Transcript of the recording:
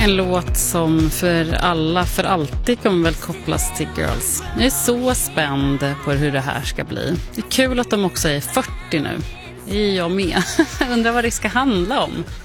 En låt som för alla för alltid kommer väl kopplas till Girls. Jag är så spänd på hur det här ska bli. Det är kul att de också är 40 nu. Det är jag med. Undrar vad det ska handla om.